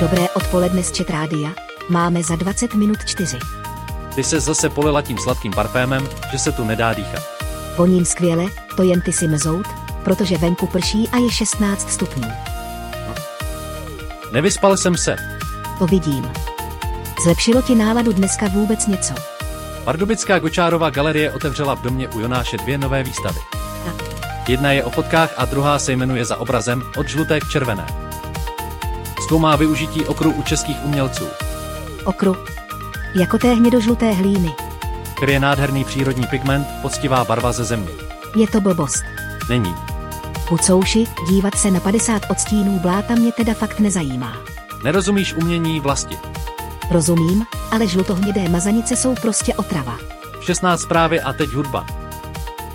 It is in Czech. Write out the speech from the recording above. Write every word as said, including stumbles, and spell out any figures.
Dobré odpoledne z Chat Rádia, máme za dvacet minut čtyři. Ty se zase polila tím sladkým parfémem, že se tu nedá dýchat. Voním skvěle, to jen ty si mzout, protože venku prší a je šestnáct stupňů. Nevyspal jsem se. To vidím. Zlepšilo ti náladu dneska vůbec něco? Pardubická Gočárova galerie otevřela v domě u Jonáše dvě nové výstavy. Jedna je o fotkách a druhá se jmenuje Za obrazem, od žluté k červené. Zkoumá využití okru u českých umělců. Okru? Jako té hnědožluté hlíny. Který je nádherný přírodní pigment, poctivá barva ze země. Je to blbost. Není. Pucouši, dívat se na padesát odstínů bláta mě teda fakt nezajímá. Nerozumíš umění vlasti. Rozumím, ale žlutohnědé mazanice jsou prostě otrava. šestnáct zprávy a teď hudba.